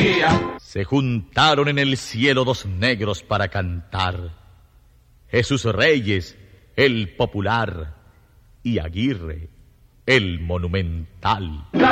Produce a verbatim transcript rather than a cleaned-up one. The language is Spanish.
día. Se juntaron en el cielo dos negros para cantar. Jesús Reyes, el popular, y Aguirre, el monumental.